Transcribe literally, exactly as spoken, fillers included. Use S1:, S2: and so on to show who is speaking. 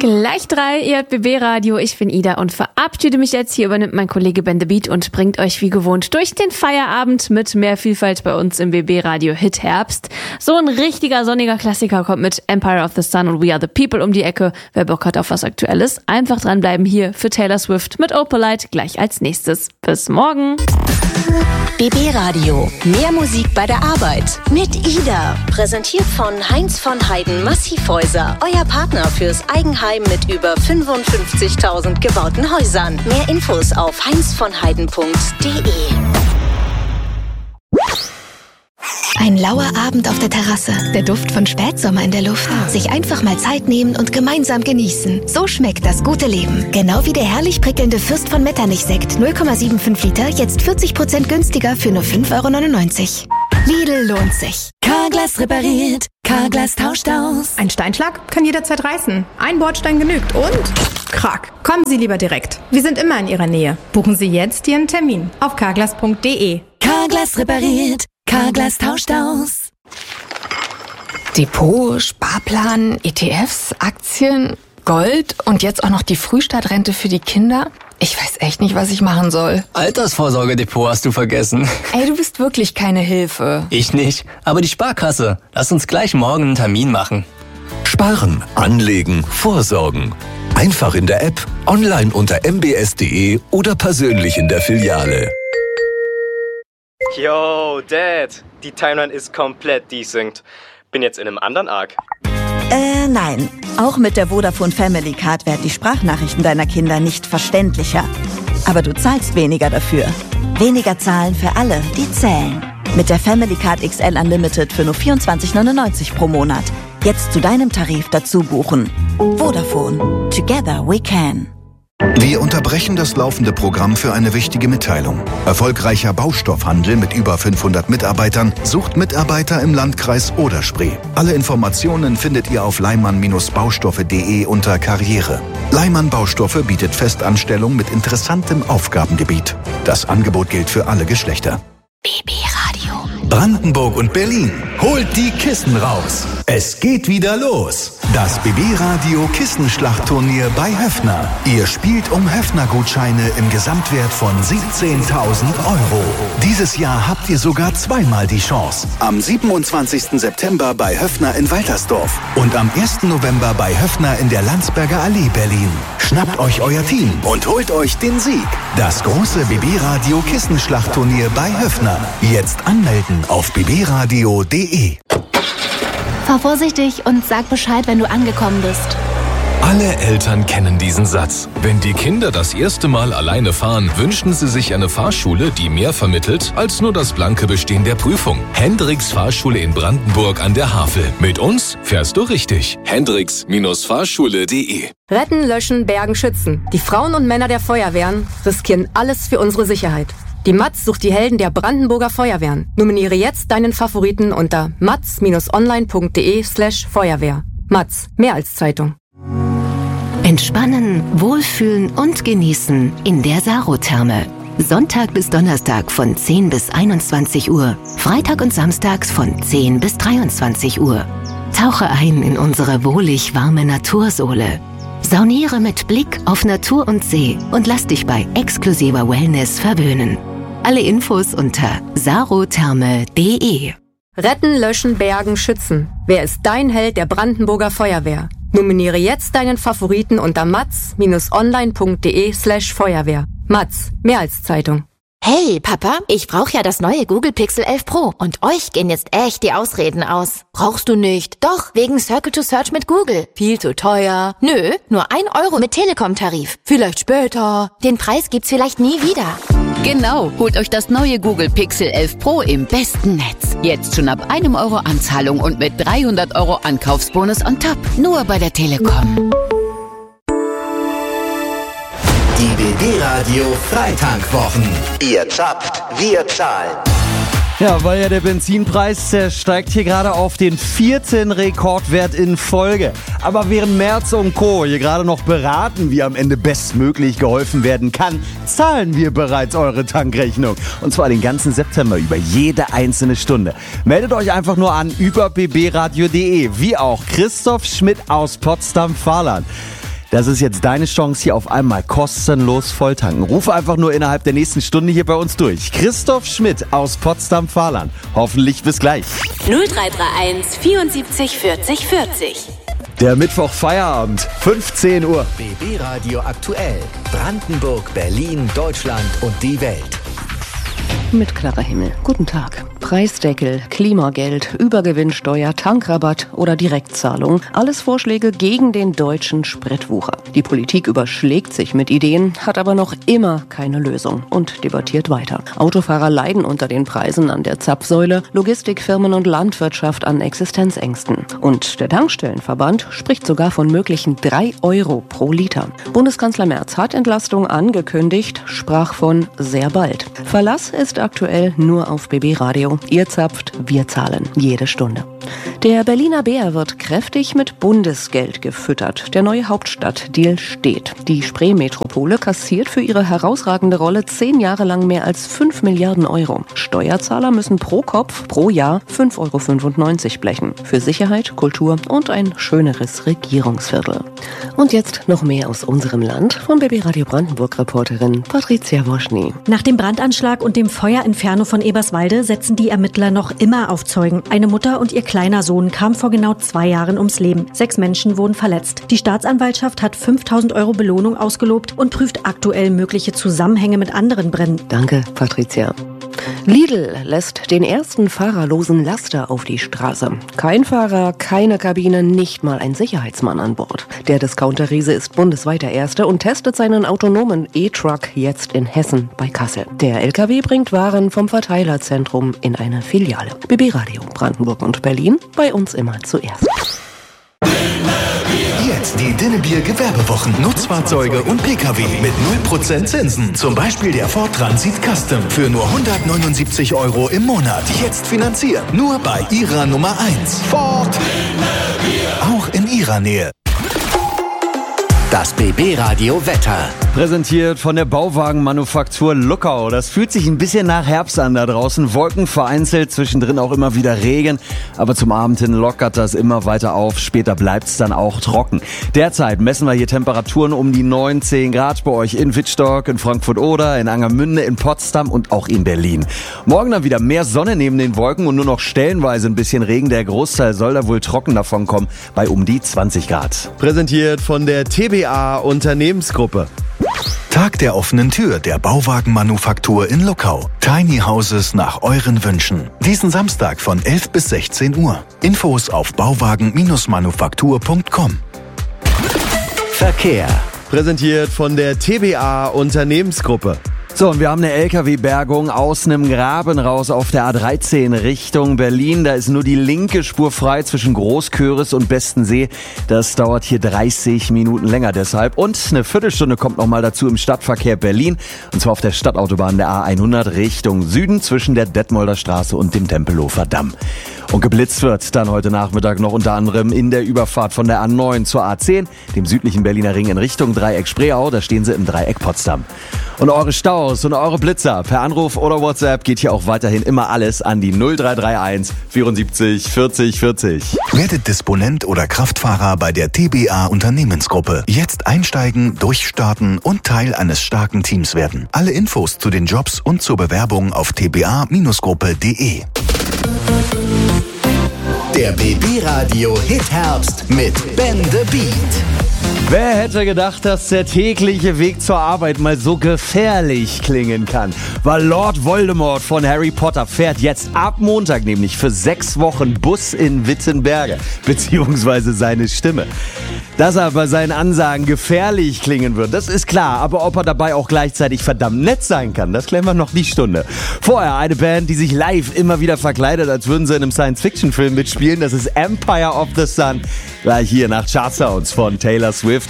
S1: Gleich drei, ihr hört B B Radio, ich bin Ida und verabschiede mich jetzt. Hier übernimmt mein Kollege Ben the Beat und bringt euch wie gewohnt durch den Feierabend mit mehr Vielfalt bei uns im B B Radio Hit Herbst. So ein richtiger sonniger Klassiker kommt mit Empire of the Sun und We Are the People um die Ecke. Wer Bock hat auf was Aktuelles, einfach dranbleiben hier für Taylor Swift mit Opalite gleich als nächstes. Bis morgen.
S2: B B Radio, mehr Musik bei der Arbeit mit Ida. Präsentiert von Heinz von Heiden Massivhäuser, euer Partner fürs Eigenheim mit über fünfundfünfzigtausend gebauten Häusern. Mehr Infos auf heinz von heiden punkt de.
S3: Ein lauer Abend auf der Terrasse, der Duft von Spätsommer in der Luft. Sich einfach mal Zeit nehmen und gemeinsam genießen. So schmeckt das gute Leben. Genau wie der herrlich prickelnde Fürst von Metternich-Sekt, null Komma fünfundsiebzig Liter, jetzt vierzig Prozent günstiger für nur fünf Euro neunundneunzig. Lidl lohnt sich.
S4: Carglass repariert, Carglass tauscht aus.
S5: Ein Steinschlag kann jederzeit reißen. Ein Bordstein genügt und krack. Kommen Sie lieber direkt. Wir sind immer in Ihrer Nähe. Buchen Sie jetzt Ihren Termin auf carglass punkt de.
S4: Carglass repariert, Carglass tauscht aus.
S6: Depot, Sparplan, E T Fs, Aktien, Gold und jetzt auch noch die Frühstartrente für die Kinder. Ich weiß echt nicht, was ich machen soll.
S7: Altersvorsorgedepot hast du vergessen.
S6: Ey, du bist wirklich keine Hilfe.
S7: Ich nicht, aber die Sparkasse. Lass uns gleich morgen einen Termin machen.
S8: Sparen, anlegen, vorsorgen. Einfach in der App, online unter m b s punkt de oder persönlich in der Filiale.
S9: Yo, Dad, die Timeline ist komplett desynced. Bin jetzt in einem anderen Arc.
S10: Äh, nein. Auch mit der Vodafone Family Card werden die Sprachnachrichten deiner Kinder nicht verständlicher. Aber du zahlst weniger dafür. Weniger zahlen für alle, die zählen. Mit der Family Card X L Unlimited für nur vierundzwanzig neunundneunzig pro Monat. Jetzt zu deinem Tarif dazu buchen. Vodafone. Together we can.
S11: Wir unterbrechen das laufende Programm für eine wichtige Mitteilung. Erfolgreicher Baustoffhandel mit über fünfhundert Mitarbeitern sucht Mitarbeiter im Landkreis Oder-Spree. Alle Informationen findet ihr auf leimann baustoffe punkt de unter Karriere. Leimann Baustoffe bietet Festanstellung mit interessantem Aufgabengebiet. Das Angebot gilt für alle Geschlechter.
S2: B B Radio.
S12: Brandenburg und Berlin, holt die Kissen raus. Es geht wieder los. Das B B Radio Kissenschlachtturnier bei Höffner. Ihr spielt um Höffner-Gutscheine im Gesamtwert von siebzehntausend Euro. Dieses Jahr habt ihr sogar zweimal die Chance. Am siebenundzwanzigsten September bei Höffner in Waltersdorf und am ersten November bei Höffner in der Landsberger Allee Berlin. Schnappt euch euer Team und holt euch den Sieg. Das große B B Radio Kissenschlachtturnier bei Höffner. Jetzt anmelden auf b b radio punkt de.
S13: Fahr vorsichtig und sag Bescheid, wenn du angekommen bist.
S14: Alle Eltern kennen diesen Satz. Wenn die Kinder das erste Mal alleine fahren, wünschen sie sich eine Fahrschule, die mehr vermittelt als nur das blanke Bestehen der Prüfung. Hendricks Fahrschule in Brandenburg an der Havel. Mit uns fährst du richtig. Hendricks Fahrschule punkt de.
S15: Retten, löschen, bergen, schützen. Die Frauen und Männer der Feuerwehren riskieren alles für unsere Sicherheit. Die Matz sucht die Helden der Brandenburger Feuerwehren. Nominiere jetzt deinen Favoriten unter matz online punkt de slash Feuerwehr. Matz, mehr als Zeitung.
S3: Entspannen, wohlfühlen und genießen in der Sarotherme. Sonntag bis Donnerstag von zehn bis einundzwanzig Uhr. Freitag und samstags von zehn bis dreiundzwanzig Uhr. Tauche ein in unsere wohlig warme Natursohle. Sauniere mit Blick auf Natur und See und lass dich bei exklusiver Wellness verwöhnen. Alle Infos unter sarotherme punkt de.
S15: Retten, löschen, bergen, schützen. Wer ist dein Held der Brandenburger Feuerwehr? Nominiere jetzt deinen Favoriten unter matz online punkt de slash Feuerwehr. Matz, mehr als Zeitung.
S16: Hey, Papa, ich brauche ja das neue Google Pixel elf Pro und euch gehen jetzt echt die Ausreden aus. Brauchst du nicht? Doch, wegen Circle to Search mit Google. Viel zu teuer. Nö, nur ein Euro mit Telekom-Tarif. Vielleicht später. Den Preis gibt's vielleicht nie wieder.
S17: Genau, holt euch das neue Google Pixel elf Pro im besten Netz. Jetzt schon ab einem Euro Anzahlung und mit dreihundert Euro Ankaufsbonus on top. Nur bei der Telekom.
S12: Die B B Radio Freitankwochen. Ihr zappt, wir zahlen.
S18: Ja, weil ja der Benzinpreis der steigt hier gerade auf den vierten Rekordwert in Folge. Aber während Merz und Co. hier gerade noch beraten, wie am Ende bestmöglich geholfen werden kann, zahlen wir bereits eure Tankrechnung. Und zwar den ganzen September über jede einzelne Stunde. Meldet euch einfach nur an über b b radio punkt de, wie auch Christoph Schmidt aus Potsdam-Fahrland. Das ist jetzt deine Chance, hier auf einmal kostenlos volltanken. Ruf einfach nur innerhalb der nächsten Stunde hier bei uns durch. Christoph Schmidt aus Potsdam-Fahrland. Hoffentlich bis gleich.
S2: null drei drei eins vierundsiebzig vierzig vierzig.
S18: Der Mittwoch-Feierabend, fünfzehn Uhr.
S12: B B Radio aktuell. Brandenburg, Berlin, Deutschland und die Welt.
S19: Mit klarer Himmel. Guten Tag. Preisdeckel, Klimageld, Übergewinnsteuer, Tankrabatt oder Direktzahlung. Alles Vorschläge gegen den deutschen Spritwucher. Die Politik überschlägt sich mit Ideen, hat aber noch immer keine Lösung und debattiert weiter. Autofahrer leiden unter den Preisen an der Zapfsäule, Logistikfirmen und Landwirtschaft an Existenzängsten. Und der Tankstellenverband spricht sogar von möglichen drei Euro pro Liter. Bundeskanzler Merz hat Entlastung angekündigt, sprach von sehr bald. Verlass ist aktuell nur auf B B Radio. Ihr zapft, wir zahlen. Jede Stunde. Der Berliner Bär wird kräftig mit Bundesgeld gefüttert. Der neue Hauptstadtdeal steht. Die Spree-Metropole kassiert für ihre herausragende Rolle zehn Jahre lang mehr als fünf Milliarden Euro. Steuerzahler müssen pro Kopf pro Jahr fünf Euro fünfundneunzig blechen. Für Sicherheit, Kultur und ein schöneres Regierungsviertel. Und jetzt noch mehr aus unserem Land von B B Radio Brandenburg-Reporterin Patricia Woschny.
S20: Nach dem Brandanschlag und dem Feuerinferno von Eberswalde setzen die Ermittler noch immer auf Zeugen. Eine Mutter und ihr kleiner Sohn kamen vor genau zwei Jahren ums Leben. Sechs Menschen wurden verletzt. Die Staatsanwaltschaft hat fünftausend Euro Belohnung ausgelobt und prüft aktuell mögliche Zusammenhänge mit anderen Bränden.
S19: Danke, Patricia. Lidl lässt den ersten fahrerlosen Laster auf die Straße. Kein Fahrer, keine Kabine, nicht mal ein Sicherheitsmann an Bord. Der Discounter-Riese ist bundesweit der Erste und testet seinen autonomen E-Truck jetzt in Hessen bei Kassel. Der L K W bringt Waren vom Verteilerzentrum in eine Filiale. B B Radio Brandenburg und Berlin, bei uns immer zuerst.
S12: Jetzt die Dinnebier Gewerbewochen. Nutzfahrzeuge und Pkw mit null Prozent Zinsen. Zum Beispiel der Ford Transit Custom für nur hundertneunundsiebzig Euro im Monat. Jetzt finanziert. Nur bei Ihrer Nummer eins. Ford. Auch in Ihrer Nähe. Das B B Radio Wetter.
S18: Präsentiert von der Bauwagenmanufaktur Luckau. Das fühlt sich ein bisschen nach Herbst an da draußen. Wolken vereinzelt, zwischendrin auch immer wieder Regen. Aber zum Abend hin lockert das immer weiter auf. Später bleibt es dann auch trocken. Derzeit messen wir hier Temperaturen um die neun, zehn Grad bei euch in Wittstock, in Frankfurt-Oder, in Angermünde, in Potsdam und auch in Berlin. Morgen dann wieder mehr Sonne neben den Wolken und nur noch stellenweise ein bisschen Regen. Der Großteil soll da wohl trocken davon kommen bei um die zwanzig Grad. Präsentiert von der T B A Unternehmensgruppe.
S11: Tag der offenen Tür der Bauwagenmanufaktur in Luckau. Tiny Houses nach euren Wünschen. Diesen Samstag von elf bis sechzehn Uhr. Infos auf bauwagen manufaktur punkt com.
S12: Verkehr.
S18: Präsentiert von der T B A Unternehmensgruppe. So, und wir haben eine L K W-Bergung aus einem Graben raus auf der A dreizehn Richtung Berlin. Da ist nur die linke Spur frei zwischen Großköris und Bestensee. Das dauert hier dreißig Minuten länger deshalb. Und eine Viertelstunde kommt nochmal dazu im Stadtverkehr Berlin. Und zwar auf der Stadtautobahn der A hundert Richtung Süden zwischen der Detmolder Straße und dem Tempelhofer Damm. Und geblitzt wird dann heute Nachmittag noch unter anderem in der Überfahrt von der A neun zur A zehn, dem südlichen Berliner Ring in Richtung Dreieck Spreeau. Da stehen sie im Dreieck Potsdam. Und eure Staus und eure Blitzer per Anruf oder WhatsApp geht hier auch weiterhin immer alles an die null drei drei eins vierundsiebzig vierzig vierzig.
S11: Werdet Disponent oder Kraftfahrer bei der T B A Unternehmensgruppe. Jetzt einsteigen, durchstarten und Teil eines starken Teams werden. Alle Infos zu den Jobs und zur Bewerbung auf t b a Bindestrich gruppe punkt de.
S12: Der B B Radio Hit Herbst mit Ben the Beat.
S18: Wer hätte gedacht, dass der tägliche Weg zur Arbeit mal so gefährlich klingen kann? Weil Lord Voldemort von Harry Potter fährt jetzt ab Montag nämlich für sechs Wochen Bus in Wittenberge, beziehungsweise seine Stimme. Dass er bei seinen Ansagen gefährlich klingen wird, das ist klar. Aber ob er dabei auch gleichzeitig verdammt nett sein kann, das klären wir noch die Stunde. Vorher eine Band, die sich live immer wieder verkleidet, als würden sie in einem Science-Fiction-Film mitspielen. Das ist Empire of the Sun. Gleich hier nach Chart Sounds von Taylor Swift.